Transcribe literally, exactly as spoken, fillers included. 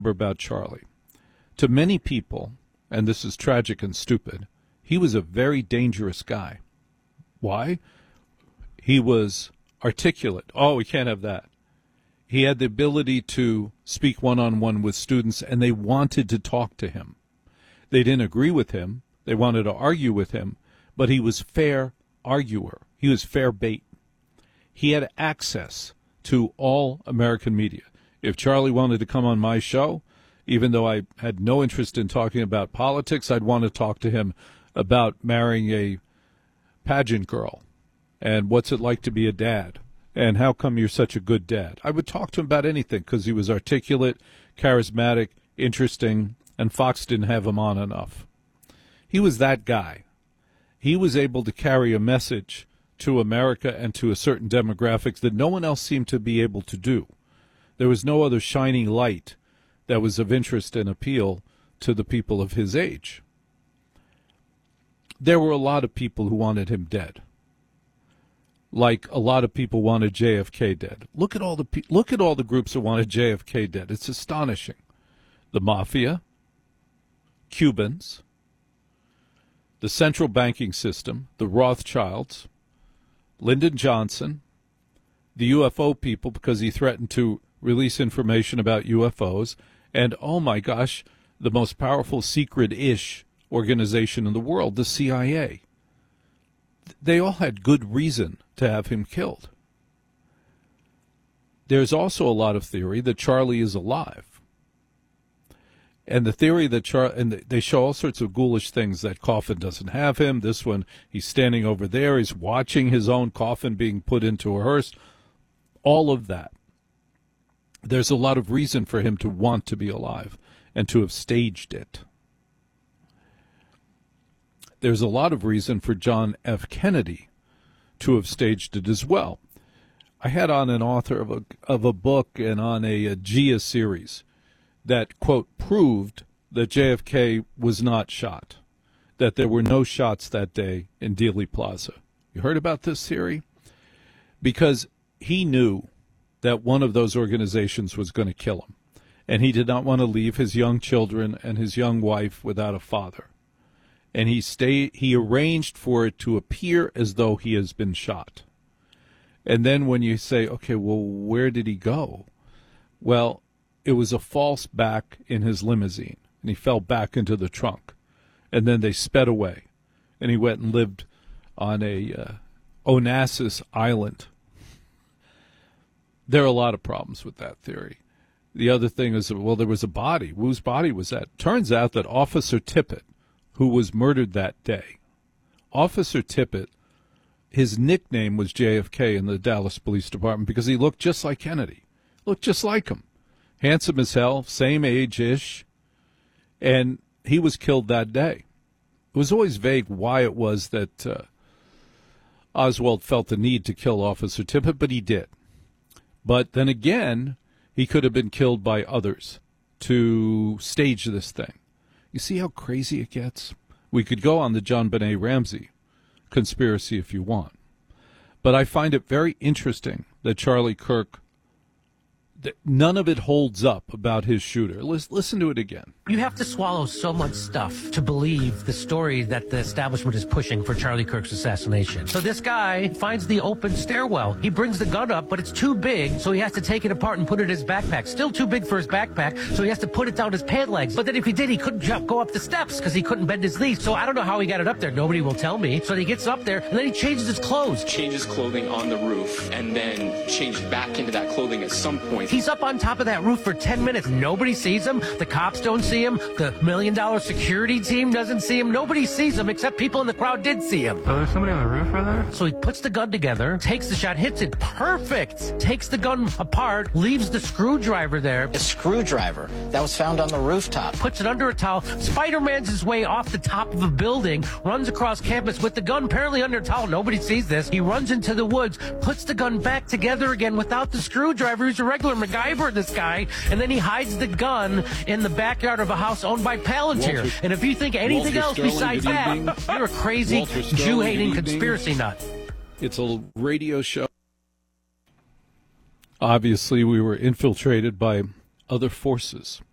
about Charlie. To many people, and this is tragic and stupid, he was a very dangerous guy. Why? He was articulate. Oh, we can't have that. He had the ability to speak one-on-one with students, and they wanted to talk to him. They didn't agree with him. They wanted to argue with him, but he was fair arguer. He was fair bait. He had access to all American media. If Charlie wanted to come on my show, even though I had no interest in talking about politics, I'd want to talk to him about marrying a pageant girl and what's it like to be a dad and how come you're such a good dad. I would talk to him about anything because he was articulate, charismatic, interesting, and Fox didn't have him on enough. He was that guy. He was able to carry a message to America and to a certain demographics that no one else seemed to be able to do. There was no other shining light that was of interest and appeal to the people of his age. There were a lot of people who wanted him dead, like a lot of people wanted J F K dead. Look at all the pe- look at all the groups that wanted J F K dead. It's astonishing. The mafia, Cubans, the central banking system, the Rothschilds, Lyndon Johnson, the U F O people because he threatened to release information about U F Os, and oh my gosh, the most powerful secret-ish organization in the world, the C I A. They all had good reason to have him killed. There's also a lot of theory that Charlie is alive. And the theory that Char- and they show all sorts of ghoulish things, that coffin doesn't have him. This one, he's standing over there. He's watching his own coffin being put into a hearse. All of that. There's a lot of reason for him to want to be alive and to have staged it. There's a lot of reason for John F. Kennedy to have staged it as well. I had on an author of a, of a book and on a, a G I A series that, quote, proved that J F K was not shot, that there were no shots that day in Dealey Plaza. You heard about this theory? Because he knew that one of those organizations was going to kill him, and he did not want to leave his young children and his young wife without a father. And he stayed, he arranged for it to appear as though he has been shot. And then when you say, okay, well, where did he go? Well, it was a false back in his limousine, and he fell back into the trunk. And then they sped away, and he went and lived on a uh, Onassis Island. There are a lot of problems with that theory. The other thing is, well, there was a body. Whose body was that? Turns out that Officer Tippit, who was murdered that day, Officer Tippit, his nickname was J F K in the Dallas Police Department because he looked just like Kennedy. Looked just like him. Handsome as hell, same age-ish, and he was killed that day. It was always vague why it was that uh, Oswald felt the need to kill Officer Tippit, but he did. But then again, he could have been killed by others to stage this thing. You see how crazy it gets? We could go on the John Benet Ramsey conspiracy if you want. But I find it very interesting that Charlie Kirk, that none of it holds up about his shooter. Listen, listen to it again. You have to swallow so much stuff to believe the story that the establishment is pushing for Charlie Kirk's assassination. So this guy finds the open stairwell. He brings the gun up, but it's too big, so he has to take it apart and put it in his backpack. Still too big for his backpack, so he has to put it down his pant legs. But then if he did, he couldn't jump, go up the steps because he couldn't bend his knees. So I don't know how he got it up there. Nobody will tell me. So he gets up there, and then he changes his clothes. Changes clothing on the roof, and then changed back into that clothing at some point. He's up on top of that roof for ten minutes. Nobody sees him. The cops don't see him. The million dollar security team doesn't see him. Nobody sees him except people in the crowd did see him. Oh, there's somebody on the roof right there? So he puts the gun together, takes the shot, hits it perfect, takes the gun apart, leaves the screwdriver there. A screwdriver that was found on the rooftop. Puts it under a towel, Spider-Man's his way off the top of a building, runs across campus with the gun apparently under a towel. Nobody sees this. He runs into the woods, puts the gun back together again without the screwdriver. He's a regular MacGyver, this guy. And then he hides the gun in the backyard of a house owned by Palantir. Walter, and if you think anything Walter else Sterling, besides that, evening. You're a crazy Jew-hating conspiracy nut. It's a radio show. Obviously, we were infiltrated by other forces.